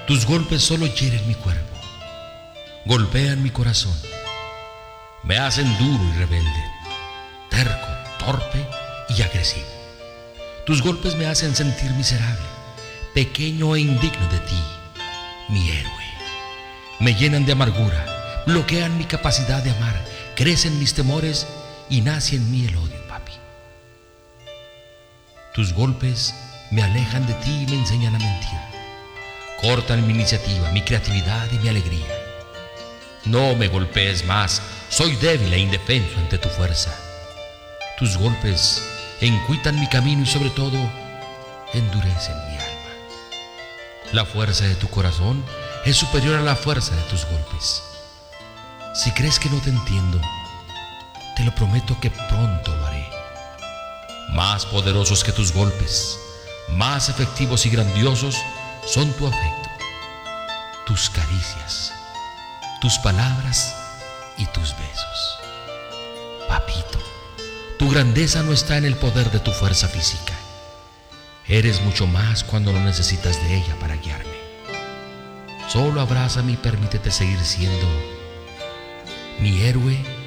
Tus golpes solo hieren mi cuerpo, golpean mi corazón, me hacen duro y rebelde, terco, torpe y agresivo. Tus golpes me hacen sentir miserable, pequeño e indigno de ti, mi héroe. Me llenan de amargura, bloquean mi capacidad de amar, crecen mis temores y nace en mí el odio, papi. Tus golpes me alejan de ti y me enseñan a mentir. Cortan mi iniciativa, mi creatividad y mi alegría. No me golpees más, soy débil e indefenso ante tu fuerza. Tus golpes encuitan mi camino y sobre todo endurecen mi alma. La fuerza de tu corazón es superior a la fuerza de tus golpes. Si crees que no te entiendo, te lo prometo que pronto lo haré. Más poderosos que tus golpes, más efectivos y grandiosos son tu afecto, tus caricias, tus palabras y tus besos. Papito, tu grandeza no está en el poder de tu fuerza física. Eres mucho más cuando no necesitas de ella para guiarme. Solo abrázame y permítete seguir siendo mi héroe